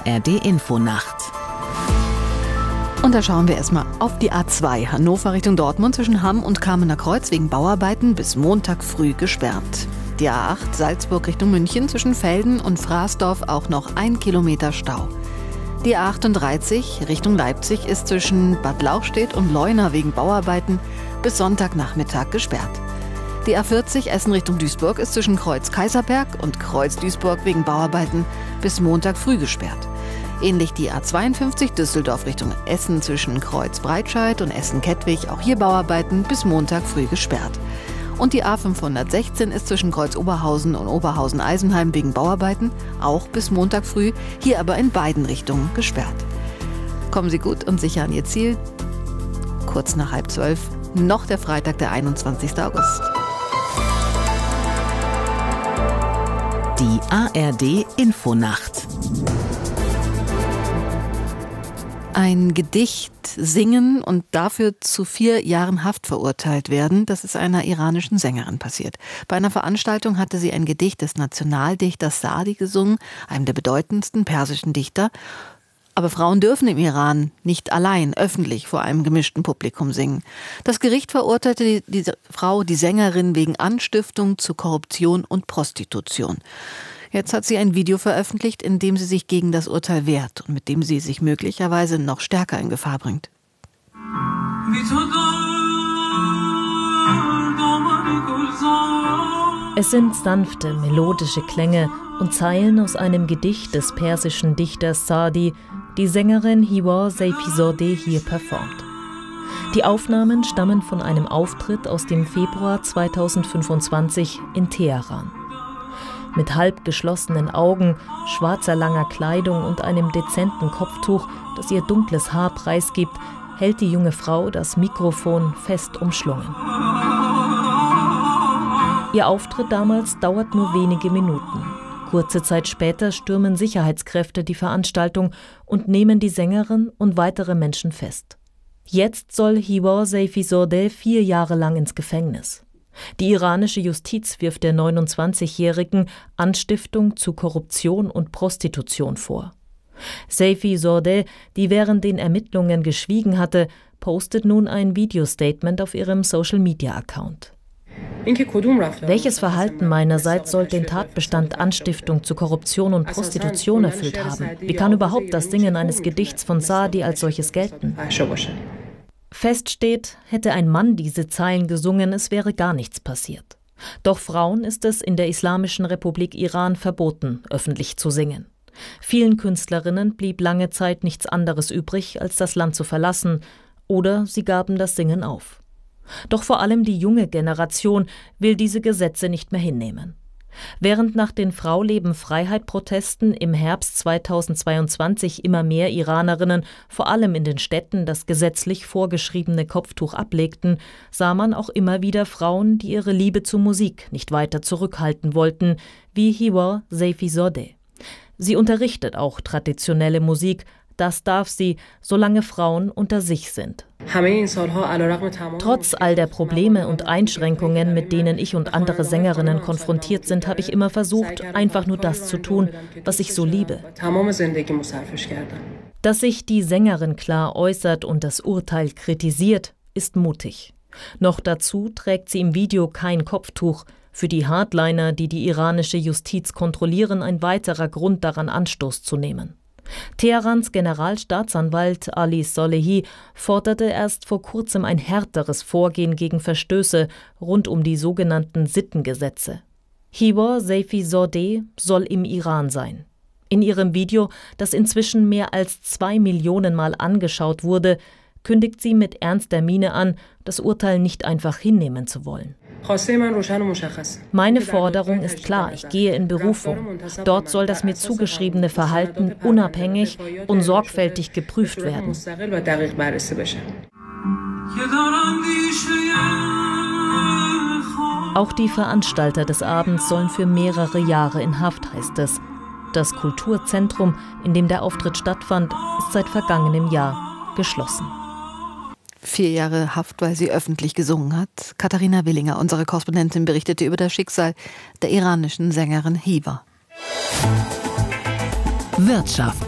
ARD-Infonacht. Und da schauen wir erstmal auf die A2 Hannover Richtung Dortmund zwischen Hamm und Kamener Kreuz wegen Bauarbeiten bis Montag früh gesperrt. Die A8 Salzburg Richtung München zwischen Velden und Fraßdorf auch noch 1 Kilometer Stau. Die A38 Richtung Leipzig ist zwischen Bad Lauchstädt und Leuna wegen Bauarbeiten bis Sonntagnachmittag gesperrt. Die A40 Essen Richtung Duisburg ist zwischen Kreuz Kaiserberg und Kreuz Duisburg wegen Bauarbeiten bis Montag früh gesperrt. Ähnlich die A52 Düsseldorf Richtung Essen zwischen Kreuz Breitscheid und Essen Kettwig, auch hier Bauarbeiten bis Montag früh gesperrt. Und die A516 ist zwischen Kreuz Oberhausen und Oberhausen Eisenheim wegen Bauarbeiten auch bis Montag früh, hier aber in beiden Richtungen gesperrt. Kommen Sie gut und sicher an Ihr Ziel. Kurz nach 11:30, noch der Freitag, der 21. August. Die ARD-Infonacht. Ein Gedicht singen und dafür zu 4 Jahren Haft verurteilt werden, das ist einer iranischen Sängerin passiert. Bei einer Veranstaltung hatte sie ein Gedicht des Nationaldichters Saadi gesungen, einem der bedeutendsten persischen Dichter. Aber Frauen dürfen im Iran nicht allein öffentlich vor einem gemischten Publikum singen. Das Gericht verurteilte diese Frau, die Sängerin, wegen Anstiftung zu Korruption und Prostitution. Jetzt hat sie ein Video veröffentlicht, in dem sie sich gegen das Urteil wehrt und mit dem sie sich möglicherweise noch stärker in Gefahr bringt. Es sind sanfte, melodische Klänge und Zeilen aus einem Gedicht des persischen Dichters Saadi, die Sängerin Hiwar Seyfizadeh hier performt. Die Aufnahmen stammen von einem Auftritt aus dem Februar 2025 in Teheran. Mit halb geschlossenen Augen, schwarzer langer Kleidung und einem dezenten Kopftuch, das ihr dunkles Haar preisgibt, hält die junge Frau das Mikrofon fest umschlungen. Ihr Auftritt damals dauert nur wenige Minuten. Kurze Zeit später stürmen Sicherheitskräfte die Veranstaltung und nehmen die Sängerin und weitere Menschen fest. Jetzt soll Hiwar Seyfizadeh 4 Jahre lang ins Gefängnis. Die iranische Justiz wirft der 29-Jährigen Anstiftung zu Korruption und Prostitution vor. Seyfizadeh, die während den Ermittlungen geschwiegen hatte, postet nun ein Videostatement auf ihrem Social-Media-Account. Welches Verhalten meinerseits soll den Tatbestand Anstiftung zu Korruption und Prostitution erfüllt haben? Wie kann überhaupt das Singen eines Gedichts von Saadi als solches gelten? Fest steht, hätte ein Mann diese Zeilen gesungen, es wäre gar nichts passiert. Doch Frauen ist es in der Islamischen Republik Iran verboten, öffentlich zu singen. Vielen Künstlerinnen blieb lange Zeit nichts anderes übrig, als das Land zu verlassen, oder sie gaben das Singen auf. Doch vor allem die junge Generation will diese Gesetze nicht mehr hinnehmen. Während nach den Frau-Leben-Freiheit-Protesten im Herbst 2022 immer mehr Iranerinnen, vor allem in den Städten, das gesetzlich vorgeschriebene Kopftuch ablegten, sah man auch immer wieder Frauen, die ihre Liebe zur Musik nicht weiter zurückhalten wollten, wie Hiwar Seyfizadeh. Sie unterrichtet auch traditionelle Musik. Das darf sie, solange Frauen unter sich sind. Trotz all der Probleme und Einschränkungen, mit denen ich und andere Sängerinnen konfrontiert sind, habe ich immer versucht, einfach nur das zu tun, was ich so liebe. Dass sich die Sängerin klar äußert und das Urteil kritisiert, ist mutig. Noch dazu trägt sie im Video kein Kopftuch. Für die Hardliner, die die iranische Justiz kontrollieren, ein weiterer Grund daran, Anstoß zu nehmen. Teherans Generalstaatsanwalt Ali Solehi forderte erst vor kurzem ein härteres Vorgehen gegen Verstöße rund um die sogenannten Sittengesetze. Hiwar Seyfizadeh soll im Iran sein. In ihrem Video, das inzwischen mehr als 2 Millionen Mal angeschaut wurde, kündigt sie mit ernster Miene an, das Urteil nicht einfach hinnehmen zu wollen. Meine Forderung ist klar, ich gehe in Berufung. Dort soll das mir zugeschriebene Verhalten unabhängig und sorgfältig geprüft werden. Auch die Veranstalter des Abends sollen für mehrere Jahre in Haft, heißt es. Das Kulturzentrum, in dem der Auftritt stattfand, ist seit vergangenem Jahr geschlossen. 4 Jahre Haft, weil sie öffentlich gesungen hat. Katharina Willinger, unsere Korrespondentin, berichtete über das Schicksal der iranischen Sängerin Hiwar. Wirtschaft.